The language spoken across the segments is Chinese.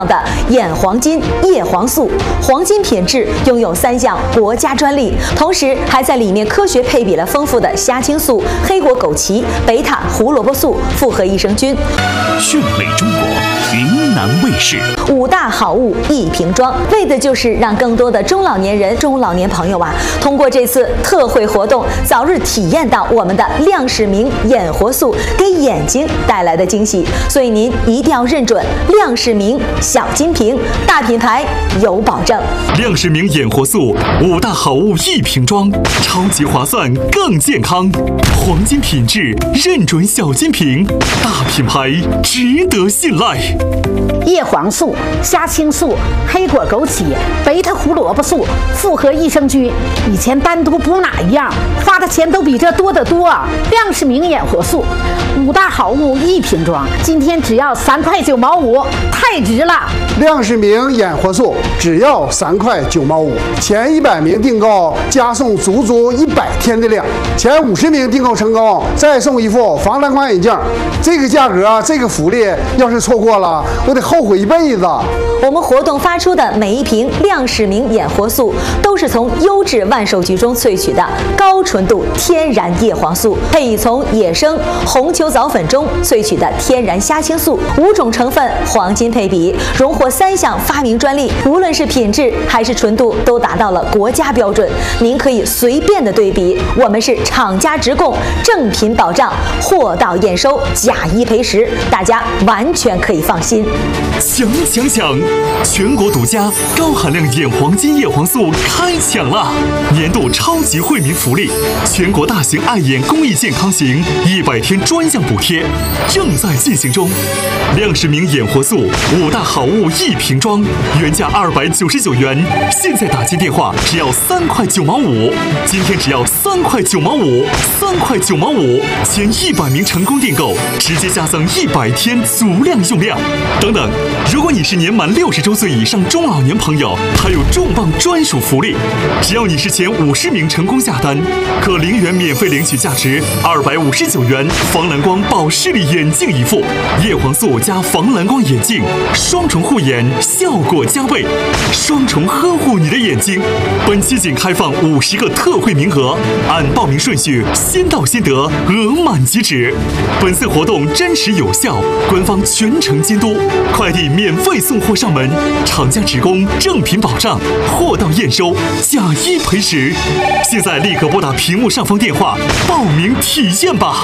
的眼黄金叶黄素，黄金品质，拥有3项国家专利，同时还在里面科学配比了丰富的虾青素、黑果枸杞、贝塔胡萝卜素、复合益生菌。 炫美中国，云南卫视 5大好物一瓶装，为的就是让更多的中老年朋友通过这次特惠活动，早日体验到我们的亮视明眼活素给眼睛带来的惊喜。所以您一定要认准亮视明小金瓶，大品牌有保证。 亮视明眼活素5大好物一瓶装，超级划算更健康，黄金品质，认准小金瓶，大品牌值得信赖。 叶黄素、虾青素、黑果枸杞、贝塔胡萝卜素、复合益生菌，以前单独补哪一样，花的钱都比这多得多。亮视明眼活素5大好物一瓶装，今天只要3块9毛5，太值了！ 亮视明眼活素只要3块9毛5，前100名订购加送足100天的量，前50名订购成功再送一副防蓝光眼镜。这个价格，这个福利，要是错过了，我得后悔一辈子。 我们活动发出的每一瓶亮视明眼活素，都是从优质万寿菊中萃取的高纯度天然叶黄素，配以从野生红球藻粉中萃取的天然虾青素，5种成分黄金配比，荣获3项发明专利，无论是品质还是纯度都达到了国家标准。您可以随便的对比，我们是厂家直供，正品保障，货到验收，假一赔10，大家完全可以放心。 抢！全国独家高含量眼黄金叶黄素开抢了！年度超级惠民福利，全国大型爱眼公益健康行100天专项补贴正在进行中。亮视明眼活素5大好物一瓶装，原价299元，现在打进电话只要3块9毛5，今天只要3块9毛5，3块9毛5，前100名成功订购直接加赠100天足量用量。等等，如果你是年满60周岁以上中老年朋友，还有重磅专属福利，只要你是前50名成功下单，可0元免费领取价值259元防蓝光保视力眼镜一副，叶黄素加防蓝光眼镜，双重护眼，效果加倍，双重呵护你的眼睛。本期仅开放50个特惠名额，按报名顺序先到先得，额满即止。本次活动真实有效，官方全程监督，快递免费送货上门，厂家直供，正品保障，货到验收，假一赔10。现在立刻拨打屏幕上方电话报名体验吧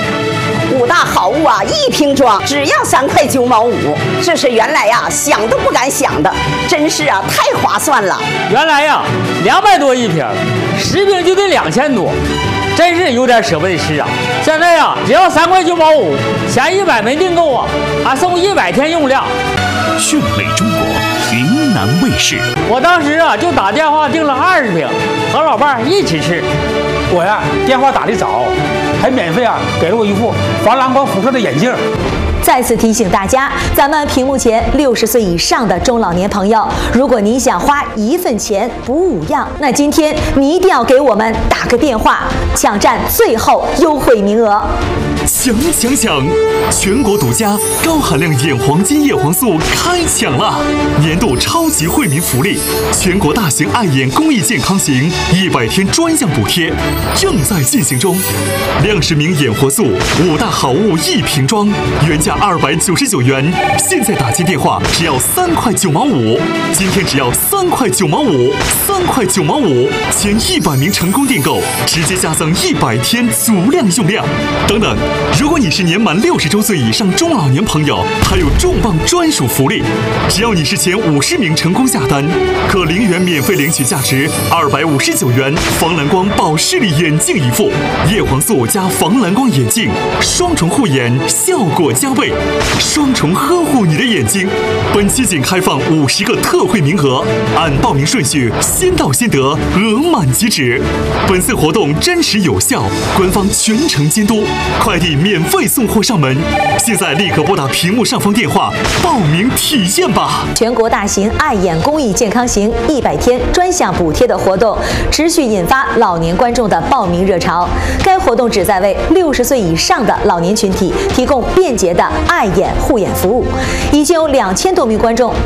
！5大好物一瓶装，只要3块9毛5，这是原来想都不敢想的，真是太划算了。 原来200多一瓶，10瓶就得2000多，真是有点舍不得吃啊！现在只要3块9毛5，前100名订购还送100天用量。 炫美中国，云南卫视。 我当时就打电话订了20瓶，和老伴一起吃。 我电话打得早，还免费给了我一副防蓝光辐射的眼镜。 再次提醒大家，咱们屏幕前60岁以上的中老年朋友，如果您想花1份钱补5样，那今天你一定要给我们打个电话，抢占最后优惠名额。 抢！全国独家高含量眼黄金叶黄素开抢了！年度超级惠民福利，全国大型爱眼公益健康行100天专项补贴正在进行中。亮视明眼活素5大好物一瓶装，原价299元，现在打进电话只要3块9毛5，今天只要3块9毛5，3块9毛5，前100名成功订购直接加赠100天足量用量。等等，如果你是年满60周岁以上中老年朋友，还有重磅专属福利，只要你是前50名成功下单，可0元免费领取价值259元防蓝光保视力眼镜一副，叶黄素加防蓝光眼镜，双重护眼，效果加倍，双重呵护你的眼睛。本期仅开放50个特惠名额，按报名顺序先到先得，额满即止。本次活动真实有效，官方全程监督，快递免费送货上门。现在立刻拨打屏幕上方电话报名体验吧！ 全国大型爱眼公益健康行100天专项补贴的活动持续引发老年观众的报名热潮。该活动旨在为60岁以上的老年群体提供便捷的爱眼护眼服务，已经有2000多名观众